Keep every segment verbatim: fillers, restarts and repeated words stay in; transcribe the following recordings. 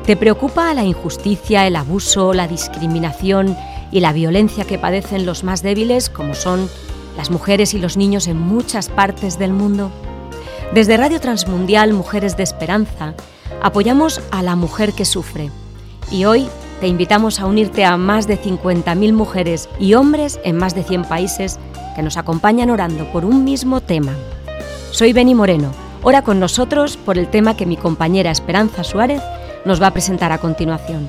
¿Te preocupa la injusticia, el abuso, la discriminación y la violencia que padecen los más débiles, como son las mujeres y los niños en muchas partes del mundo? Desde Radio Transmundial Mujeres de Esperanza apoyamos a la mujer que sufre y hoy te invitamos a unirte a más de cincuenta mil mujeres y hombres en más de cien países que nos acompañan orando por un mismo tema. Soy Beni Moreno. Ora con nosotros por el tema que mi compañera Esperanza Suárez nos va a presentar a continuación.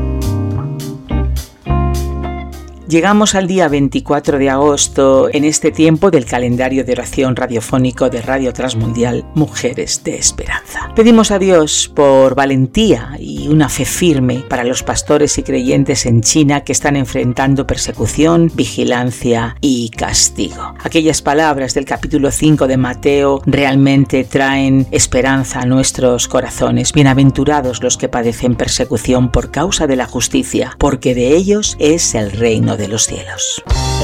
Llegamos al día veinticuatro de agosto en este tiempo del calendario de oración radiofónico de Radio Transmundial Mujeres de Esperanza. Pedimos a Dios por valentía y una fe firme para los pastores y creyentes en China que están enfrentando persecución, vigilancia y castigo. Aquellas palabras del capítulo cinco de Mateo realmente traen esperanza a nuestros corazones. Bienaventurados los que padecen persecución por causa de la justicia, porque de ellos es el reino de los cielos.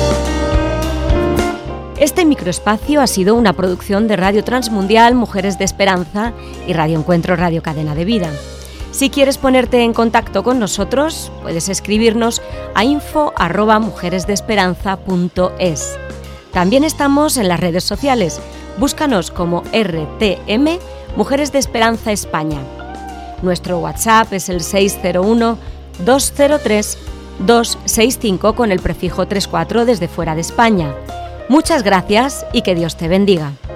Este microespacio ha sido una producción de Radio Transmundial Mujeres de Esperanza y Radio Encuentro Radio Cadena de Vida. Si quieres ponerte en contacto con nosotros, puedes escribirnos a info arroba mujeresdeesperanza punto es. También estamos en las redes sociales. Búscanos como R T M Mujeres de Esperanza España. Nuestro WhatsApp es el seis cero uno, dos cero tres, dos seis cinco con el prefijo treinta y cuatro desde fuera de España. Muchas gracias y que Dios te bendiga.